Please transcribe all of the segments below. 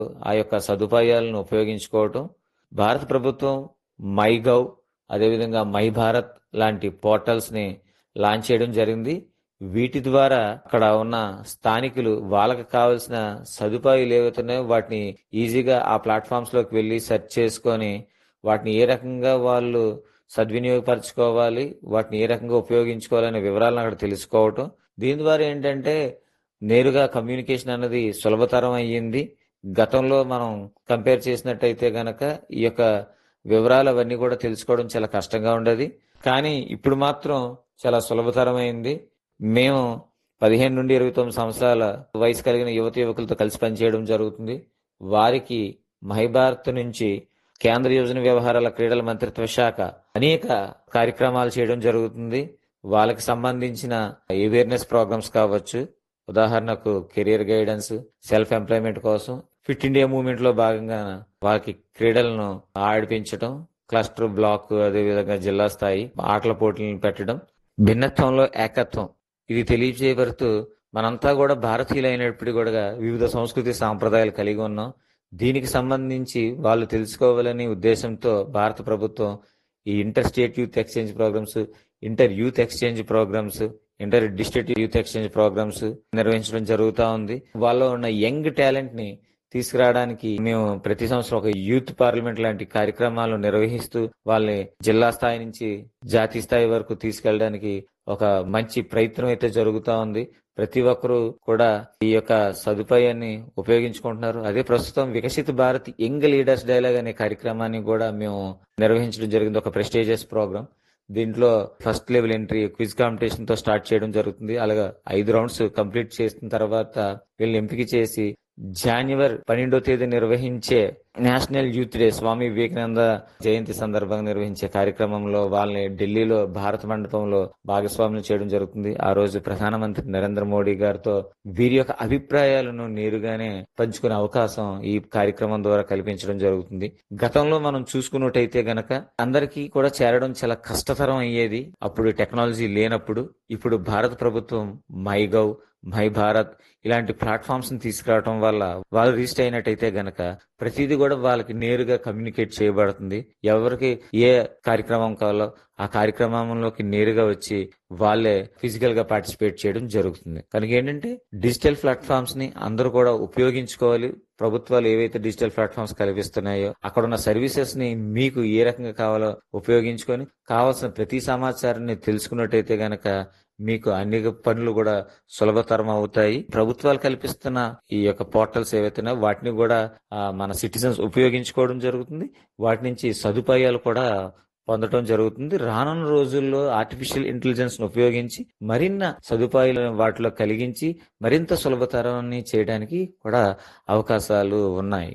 ఆ యొక్క సదుపాయాలను ఉపయోగించుకోవటం. భారత ప్రభుత్వం మైగవ్, అదేవిధంగా మై భారత్ లాంటి పోర్టల్స్ని లాంచ్ చేయడం జరిగింది. వీటి ద్వారా అక్కడ ఉన్న స్థానికులు వాళ్ళకి కావాల్సిన సదుపాయాలు ఏవైతున్నాయో వాటిని ఈజీగా ఆ ప్లాట్ఫామ్స్ లోకి వెళ్ళి సెర్చ్ చేసుకొని వాటిని ఏ రకంగా వాళ్ళు సద్వినియోగపరచుకోవాలి, వాటిని ఏ రకంగా ఉపయోగించుకోవాలనే వివరాలను అక్కడ తెలుసుకోవటం. దీని ద్వారా ఏంటంటే నేరుగా కమ్యూనికేషన్ అన్నది సులభతరం అయ్యింది. గతంలో మనం కంపేర్ చేసినట్టయితే గనక ఈ యొక్క వివరాలు అవన్నీ కూడా తెలుసుకోవడం చాలా కష్టంగా ఉండేది. కానీ ఇప్పుడు మాత్రం చాలా సులభతరమైంది. మేము 15 నుండి 29 సంవత్సరాల వయసు కలిగిన యువకులతో కలిసి పనిచేయడం జరుగుతుంది. వారికి మహిభారత్ నుంచి కేంద్ర యువజన వ్యవహారాల క్రీడల మంత్రిత్వ శాఖ అనేక కార్యక్రమాలు చేయడం జరుగుతుంది. వాళ్ళకి సంబంధించిన అవేర్నెస్ ప్రోగ్రామ్స్ కావచ్చు, ఉదాహరణకు కెరియర్ గైడెన్స్, సెల్ఫ్ ఎంప్లాయ్మెంట్ కోసం ఫిట్ ఇండియా మూవ్మెంట్ లో భాగంగా వాళ్ళకి క్రీడలను ఆడిపించడం, క్లస్టర్ బ్లాక్, అదేవిధంగా జిల్లా స్థాయి ఆటల పోటీలను పెట్టడం. భిన్నత్వంలో ఏకత్వం ఇది తెలియజేయబడుతూ మనంతా కూడా భారతీయులైనప్పటికీ కూడా వివిధ సంస్కృతి సాంప్రదాయాలు కలిగి ఉన్నాం. దీనికి సంబంధించి వాళ్ళు తెలుసుకోవాలని ఉద్దేశంతో భారత ప్రభుత్వం ఈ inter state youth exchange programmes, inter youth exchange programmes, inter district youth exchange programmes నిర్వహించడం జరుగుతూ ఉంది. వాళ్ళలో ఉన్న యంగ్ టాలెంట్ ని తీసుకురావడానికి మేము ప్రతి సంవత్సరం ఒక యూత్ పార్లమెంట్ లాంటి కార్యక్రమాలు నిర్వహిస్తూ వాళ్ళని జిల్లా స్థాయి నుంచి జాతీయ స్థాయి వరకు తీసుకెళ్ళడానికి ఒక మంచి ప్రయత్నం అయితే జరుగుతూ ఉంది. ప్రతి ఒక్కరూ కూడా ఈ యొక్క సదుపాయాన్ని ఉపయోగించుకుంటున్నారు. అదే ప్రస్తుతం వికసిత భారత్ యంగ్ లీడర్స్ డైలాగ్ అనే కార్యక్రమాన్ని కూడా మేము నిర్వహించడం జరిగింది. ఒక ప్రెస్టీజియస్ ప్రోగ్రామ్. దీంట్లో first level entry quiz competition తో స్టార్ట్ చేయడం జరుగుతుంది. అలాగా 5 రౌండ్స్ కంప్లీట్ చేసిన తర్వాత వీళ్ళని ఎంపిక చేసి జనవరి 12వ తేదీ నిర్వహించే national youth day, Swami Vivekananda జయంతి సందర్భంగా నిర్వహించే కార్యక్రమంలో వాళ్ళని ఢిల్లీలో భారత మండపంలో భాగస్వాములు చేయడం జరుగుతుంది. ఆ రోజు ప్రధానమంత్రి నరేంద్ర మోడీ గారితో వీరి యొక్క అభిప్రాయాలను నేరుగానే పంచుకునే అవకాశం ఈ కార్యక్రమం ద్వారా కల్పించడం జరుగుతుంది. గతంలో మనం చూసుకున్నట్టయితే గనక అందరికీ కూడా చేరడం చాలా కష్టతరం అయ్యేది. అప్పుడు టెక్నాలజీ లేనప్పుడు. ఇప్పుడు భారత ప్రభుత్వం మైగవ్, మై భారత్ ఇలాంటి ప్లాట్ఫామ్స్ ని తీసుకురావడం వల్ల వాళ్ళు రిజిస్టర్ అయినట్టయితే గనక ప్రతిదీ కూడా వాళ్ళకి నేరుగా కమ్యూనికేట్ చేయబడుతుంది. ఎవరికి ఏ కార్యక్రమం కావాలో ఆ కార్యక్రమంలోకి నేరుగా వచ్చి వాళ్ళే ఫిజికల్ గా పార్టిసిపేట్ చేయడం జరుగుతుంది. కనుక ఏంటంటే డిజిటల్ ప్లాట్ఫామ్స్ ని అందరూ కూడా ఉపయోగించుకోవాలి. ప్రభుత్వాలు ఏవైతే డిజిటల్ ప్లాట్ఫామ్స్ కల్పిస్తున్నాయో అక్కడ ఉన్న సర్వీసెస్ ని మీకు ఏ రకంగా కావాలో ఉపయోగించుకొని కావాల్సిన ప్రతి సమాచారాన్ని తెలుసుకున్నట్టయితే గనక మీకు అన్ని పనులు కూడా సులభతరం అవుతాయి. ప్రభుత్వాలు కల్పిస్తున్న ఈ యొక్క పోర్టల్స్ ఏవైతున్నాయో వాటిని కూడా మన సిటిజన్స్ ఉపయోగించుకోవడం జరుగుతుంది. వాటి నుంచి సదుపాయాలు కూడా పొందడం జరుగుతుంది. రానున్న రోజుల్లో ఆర్టిఫిషియల్ ఇంటెలిజెన్స్ ను ఉపయోగించి మరిన్న సదుపాయాలు వాటిలో కలిగించి మరింత సులభతరాన్ని చేయడానికి కూడా అవకాశాలు ఉన్నాయి.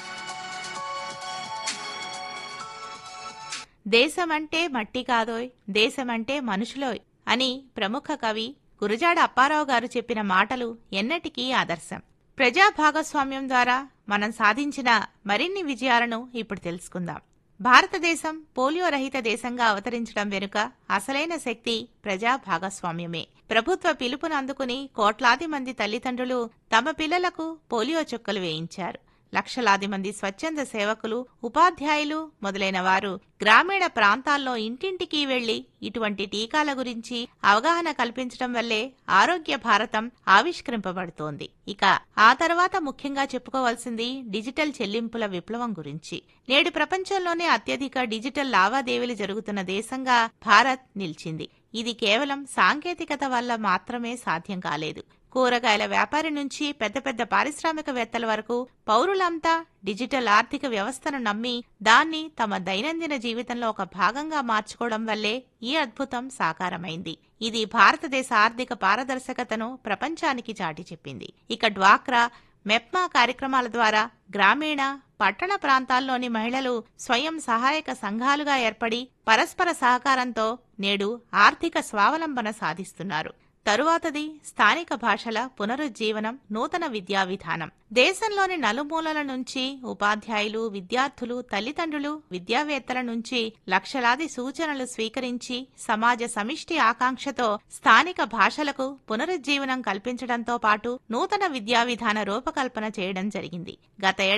దేశమంటే మట్టి కాదోయ్, దేశమంటే మనుషులోయ్ అని ప్రముఖ కవి గురజాడ అప్పారావు గారు చెప్పిన మాటలు ఎన్నటికీ ఆదర్శం. ప్రజా భాగస్వామ్యం ద్వారా మనం సాధించిన మరిన్ని విజయాలను ఇప్పుడు తెలుసుకుందాం. భారతదేశం పోలియో రహిత దేశంగా అవతరించడం వెనుక అసలైన శక్తి ప్రజా భాగస్వామ్యమే. ప్రభుత్వ పిలుపును అందుకుని కోట్లాది మంది తల్లిదండ్రులు తమ పిల్లలకు పోలియో చుక్కలు వేయించారు. లక్షలాది మంది స్వచ్ఛంద సేవకులు, ఉపాధ్యాయులు మొదలైన వారు గ్రామీణ ప్రాంతాల్లో ఇంటింటికి వెళ్లి ఇటువంటి టీకాల గురించి అవగాహన కల్పించడం వల్లే ఆరోగ్య భారతం ఆవిష్కరింపబడుతోంది. ఇక ఆ తర్వాత ముఖ్యంగా చెప్పుకోవాల్సింది డిజిటల్ చెల్లింపుల విప్లవం గురించి. నేడు ప్రపంచంలోనే అత్యధిక డిజిటల్ లావాదేవీలు జరుగుతున్న దేశంగా భారత్ నిలిచింది. ఇది కేవలం సాంకేతికత వల్ల మాత్రమే సాధ్యం కాలేదు. కూరగాయల వ్యాపారి నుంచి పెద్ద పెద్ద పారిశ్రామికవేత్తల వరకు పౌరులంతా డిజిటల్ ఆర్థిక వ్యవస్థను నమ్మి దాన్ని తమ దైనందిన జీవితంలో ఒక భాగంగా మార్చుకోవడం వల్లే ఈ అద్భుతం సాకారమైంది. ఇది భారతదేశ ఆర్థిక పారదర్శకతను ప్రపంచానికి చాటి చెప్పింది. ఇక డ్వాక్రా, మెప్మా కార్యక్రమాల ద్వారా గ్రామీణ, పట్టణ ప్రాంతాల్లోని మహిళలు స్వయం సహాయక సంఘాలుగా ఏర్పడి పరస్పర సహకారంతో నేడు ఆర్థిక స్వావలంబన సాధిస్తున్నారు. తరువాతది స్థానిక భాషల పునరుజ్జీవనం, నూతన విద్యా విధానం. దేశంలోని నలుమూలల నుంచి ఉపాధ్యాయులు, విద్యార్థులు, తల్లిదండ్రులు, విద్యావేత్తల నుంచి లక్షలాది సూచనలు స్వీకరించి సమాజ సమిష్టి ఆకాంక్షతో స్థానిక భాషలకు పునరుజ్జీవనం కల్పించడంతో పాటు నూతన విద్యా విధాన రూపకల్పన చేయడం జరిగింది. గత